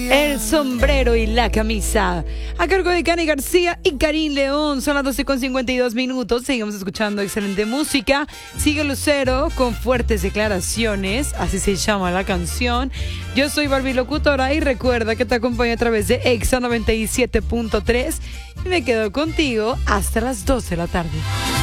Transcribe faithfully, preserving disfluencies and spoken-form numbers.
El sombrero y la camisa. A cargo de Cani García y Karim León. Son las doce con cincuenta y dos minutos. Seguimos escuchando excelente música. Sigue Lucero con fuertes declaraciones. Así se llama la canción. Yo soy Barbie Locutora y recuerda que te acompaño a través de Exa noventa y siete punto tres. Y me quedo contigo hasta las dos de la tarde.